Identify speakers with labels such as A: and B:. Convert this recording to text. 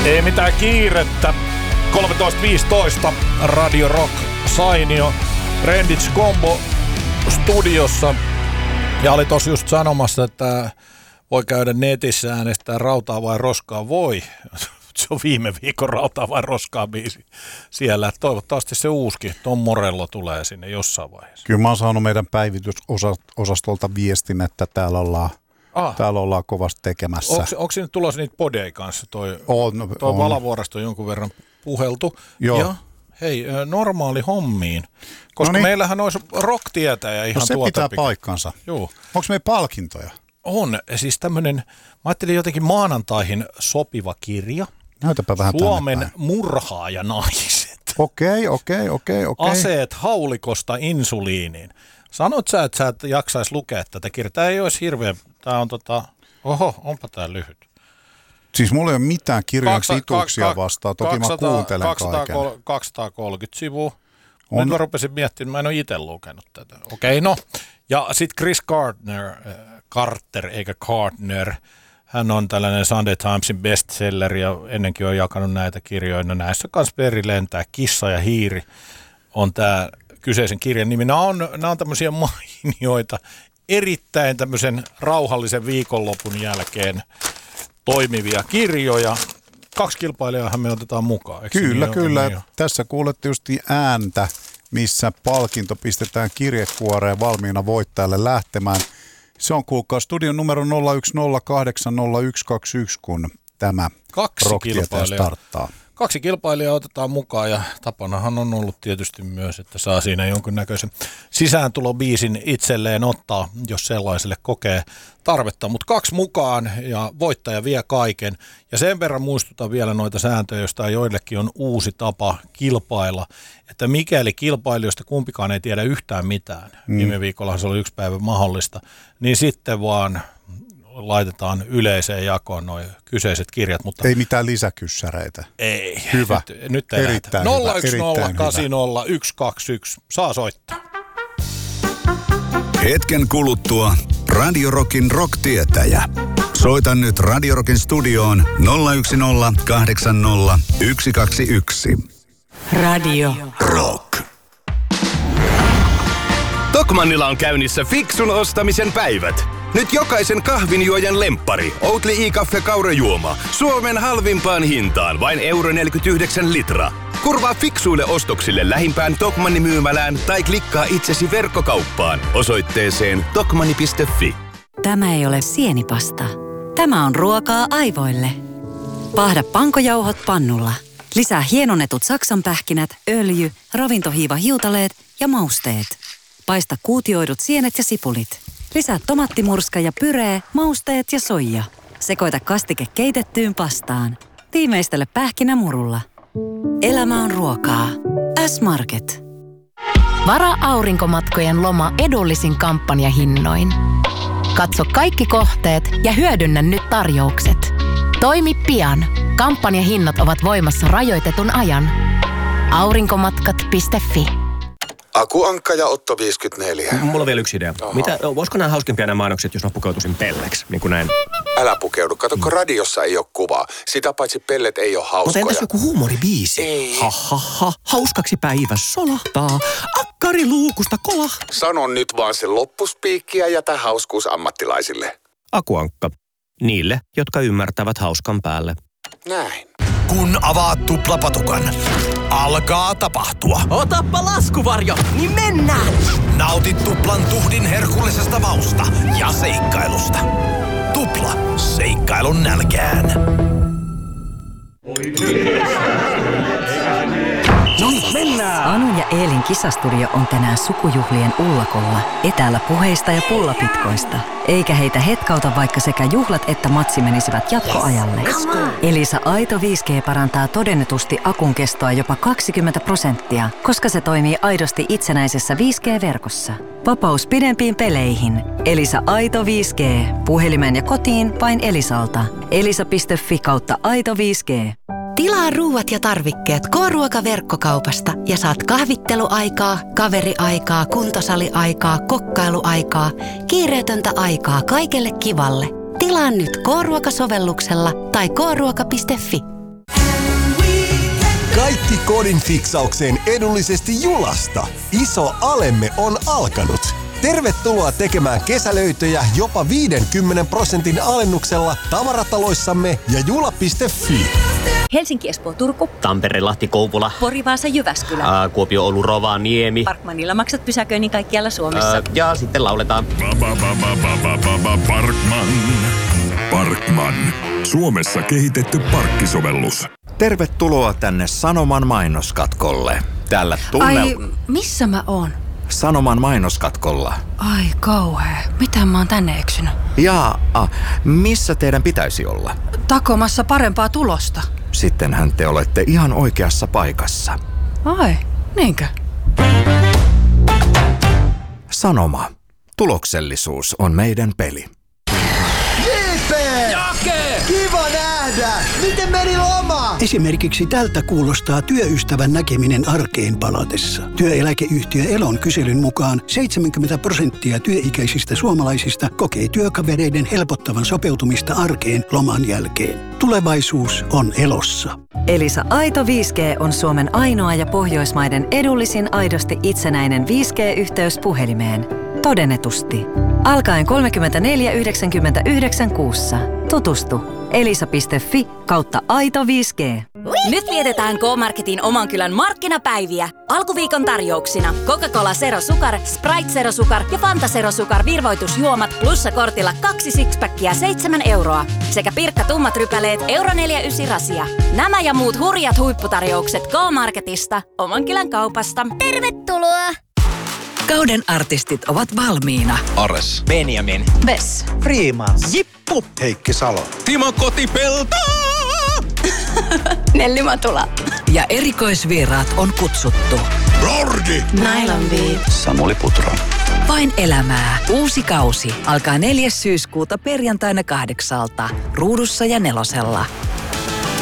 A: Ei mitään kiirettä. 13.15 Radio Rock Sainio Rendits Combo studiossa. Ja oli tossa just sanomassa, että voi käydä netissä äänestää Rautaa vai Roskaa. Voi. Se on viime viikon Rautaa vai Roskaa biisi siellä. Toivottavasti se uuskin. Tom Morello tulee sinne jossain vaiheessa.
B: Kyllä mä oon saanut meidän päivitysosastolta viestin, että täällä ollaan kovasti tekemässä.
A: Onko siinä tulossa niitä podeja kanssa? Toi
B: on.
A: Valavuorasta on jonkun verran puheltu.
B: Joo.
A: Ja hei, normaali hommiin. Koska meillähän olisi rock-tietäjä ihan
B: se
A: tuota
B: pitää paikkansa.
A: Joo.
B: Onko meillä palkintoja?
A: On. Siis tämmöinen, mä ajattelin jotenkin maanantaihin sopiva kirja.
B: Näytäpä vähän
A: Suomen murhaajanaiset.
B: Okei.
A: Aseet haulikosta insuliiniin. Sanot sä, että sä et jaksais lukea tätä kirjaa? Tämä ei olisi hirveä. Tämä on onpa tää lyhyt.
B: Siis mulla ei ole mitään kirjan pituuksia vastaan. Toki
A: 200,
B: mä kuuntelen
A: 230 sivua. Nyt mä rupesin miettimään, mä en ole itse lukenut tätä. Okei, no. Ja sitten Chris Carter, eikä Gardner. Hän on tällainen Sunday Timesin bestseller ja ennenkin on jakanut näitä kirjoja. No näissä kanssa veri lentää. Kissa ja hiiri on tämä kyseisen kirjan nimi. Nämä on tämmöisiä mainioita, erittäin tämmöisen rauhallisen viikonlopun jälkeen toimivia kirjoja. 2 kilpailijaahan me otetaan mukaan.
B: Kyllä. Niin tässä kuulette just ääntä, missä palkinto pistetään kirjekuoreen valmiina voittajalle lähtemään. Se on kuulkaa studion numero 01080121, kun tämä Rock-tietäjä starttaa.
A: 2 kilpailijaa otetaan mukaan ja tapanahan on ollut tietysti myös, että saa siinä jonkinnäköisen sisääntulobiisin itselleen ottaa, jos sellaiselle kokee tarvetta. Mutta 2 mukaan ja voittaja vie kaiken. Ja sen verran muistutan vielä noita sääntöjä, joista joillekin on uusi tapa kilpailla, että mikäli kilpailijoista kumpikaan ei tiedä yhtään mitään, viime viikolla se oli 1 päivä mahdollista, niin sitten vaan laitetaan yleiseen jakoon nuo kyseiset kirjat. Mutta
B: ei mitään lisäkyssäreitä.
A: Ei.
B: Hyvä.
A: Nyt ei
B: erittäin
A: 01080 saa soittaa.
C: Hetken kuluttua Radio Rockin rock-tietäjä. Soita nyt Radio Rockin studioon 01080
D: Radio
C: Rock.
E: Tokmannilla on käynnissä fiksun ostamisen päivät. Nyt jokaisen kahvinjuojan lemppari, Oatly i-kaffe kaurajuoma, Suomen halvimpaan hintaan, vain €1,49 litra. Kurvaa fiksuille ostoksille lähimpään Tokmanni myymälään tai klikkaa itsesi verkkokauppaan osoitteeseen tokmanni.fi.
D: Tämä ei ole sienipasta. Tämä on ruokaa aivoille. Paahda pankojauhot pannulla. Lisää hienonnetut saksanpähkinät, öljy, ravintohiivahiutaleet ja mausteet. Paista kuutioidut sienet ja sipulit. Lisää tomattimurska ja pyree, mausteet ja soija. Sekoita kastike keitettyyn pastaan. Tiimeistele pähkinämurulla. Elämä on ruokaa. S-Market.
F: Varaa aurinkomatkojen loma edullisin kampanjahinnoin. Katso kaikki kohteet ja hyödynnä nyt tarjoukset. Toimi pian. Kampanjahinnat ovat voimassa rajoitetun ajan. Aurinkomatkat.fi.
G: Aku Ankka ja Otto 54.
H: Mulla on vielä yksi idea. Voisiko nämä hauskempia nämä mainokset, jos mä pukeutuisin pelleksi, niin kuin näin?
G: Älä pukeudu. Kato, kun radiossa ei ole kuvaa. Sitä paitsi pellet ei ole hauskoja.
H: Mutta entäs joku huumoribiisi?
G: Ei.
H: Hauskaksi päivä solahtaa. Akkari luukusta kolahtaa.
G: Sano nyt vaan se loppuspiikki ja jätä hauskuus ammattilaisille.
H: Aku Ankka. Niille, jotka ymmärtävät hauskan päälle.
G: Näin.
I: Kun avaat tuplapatukan, alkaa tapahtua.
J: Otappa laskuvarjo, niin mennään!
I: Nautit tuplan tuhdin herkullisesta mausta ja seikkailusta. Tupla, seikkailun nälkään.
J: No niin, mennään!
D: Anu ja Eelin kisastudio on tänään sukujuhlien ullakolla, etäällä puheista ja pullapitkoista. Eikä heitä hetkauta, vaikka sekä juhlat että matsi menisivät jatkoajalle. Elisa Aito 5G parantaa todennetusti akun kestoa jopa 20%, koska se toimii aidosti itsenäisessä 5G-verkossa. Vapaus pidempiin peleihin. Elisa Aito 5G. Puhelimeen ja kotiin vain Elisalta. elisa.fi/Aito 5G.
K: Tilaa ruuat ja tarvikkeet K-ruokaverkkokaupasta ja saat kahvitteluaikaa, kaveriaikaa, kuntosaliaikaa, kokkailuaikaa, kiireetöntä aikaa kaikelle kivalle. Tilaa nyt K-ruokasovelluksella tai kruoka.fi.
L: Kaikki kodin fiksaukseen edullisesti Julasta. Iso alemme on alkanut. Tervetuloa tekemään kesälöitöjä jopa 50% alennuksella tavarataloissamme ja jula.fi.
M: Helsinki, Espoo, Turku.
N: Tampere, Lahti, Kouvola.
M: Pori, Vaasa, Jyväskylä.
N: Kuopio, Oulu, Rovaniemi.
M: Parkmanilla maksat pysäköinnin kaikkialla Suomessa.
N: Ja sitten lauletaan.
O: Parkman. Suomessa kehitetty parkkisovellus.
P: Tervetuloa tänne Sanoman mainoskatkolle. Täällä
Q: Ai, missä mä oon?
P: Sanoman mainoskatkolla.
Q: Ai kauhea. Miten mä oon tänne eksynyt?
P: Missä teidän pitäisi olla?
Q: Takomassa parempaa tulosta.
P: Sittenhän te olette ihan oikeassa paikassa.
Q: Ai, niinkö?
P: Sanoma. Tuloksellisuus on meidän peli.
R: Jake! Kiva nähdä! Miten meni loma? Esimerkiksi tältä kuulostaa työystävän näkeminen arkeen palatessa. Työeläkeyhtiö Elon kyselyn mukaan 70% työikäisistä suomalaisista kokee työkavereiden helpottavan sopeutumista arkeen loman jälkeen. Tulevaisuus on Elossa.
D: Elisa Aito 5G on Suomen ainoa ja Pohjoismaiden edullisin aidosti itsenäinen 5G-yhteys puhelimeen. Todennetusti. Alkaen 34,99 kuussa. Tutustu. elisa.fi/Aito 5G.
M: Nyt vietetään K-Marketin oman kylän markkinapäiviä. Alkuviikon tarjouksina Coca-Cola Zero Sukar, Sprite Zero Sukar ja Fanta Zero Sukar virvoitusjuomat plussakortilla 2 sixpackia 7 euroa. Sekä Pirkka tummat rypäleet €4,9 rasia. Nämä ja muut hurjat huipputarjoukset K-Marketista, oman kylän kaupasta. Tervetuloa!
S: Kauden artistit ovat valmiina.
T: Ares.
S: Benjamin.
T: Vess.
S: Freemans.
T: Jippu.
S: Heikki Salo.
T: Timo Kotipelto.
S: Nelli Matula. Ja erikoisvieraat on kutsuttu.
T: Lordi.
S: Nylon Beat.
T: Samuli Putro.
S: Vain elämää. Uusi kausi alkaa 4. syyskuuta perjantaina 8:00 Ruudussa ja 4:lla.